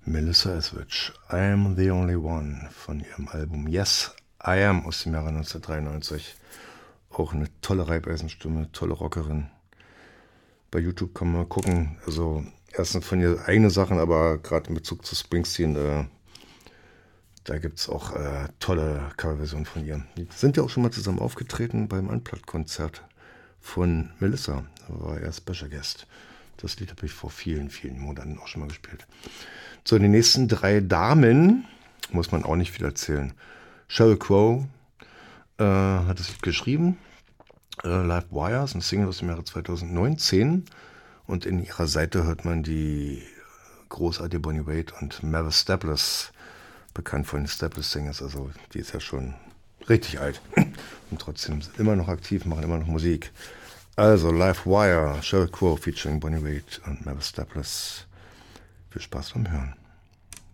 Melissa Etheridge, I Am the Only One von ihrem Album Yes, I Am aus dem Jahre 1993. Auch eine tolle Reibeisenstimme, tolle Rockerin. Bei YouTube kann man mal gucken, also erstens von ihr eigene Sachen, aber gerade in Bezug zu Springsteen, da gibt es auch tolle Coverversionen von ihr. Die sind ja auch schon mal zusammen aufgetreten beim Unplugged-Konzert von Melissa. Da war er Special Guest. Das Lied habe ich vor vielen, vielen Monaten auch schon mal gespielt. So, die nächsten 3 Damen muss man auch nicht viel erzählen. Sheryl Crow hat das Lied geschrieben. Live Wire ist ein Single aus dem Jahre 2019. Und in ihrer Seite hört man die großartige Bonnie Wade und Mavis Staples, bekannt von den Staples Singers. Also die ist ja schon richtig alt und trotzdem immer noch aktiv, machen immer noch Musik. Also Live Wire, Sheryl Crow featuring Bonnie Wade und Mavis Staples. Viel Spaß beim Hören.